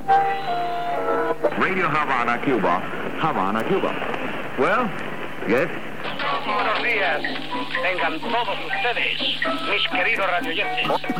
Radio Havana, Cuba. Havana, Cuba. Well, yes. Buenos días. Tengan todos ustedes, mis queridos radioyentes.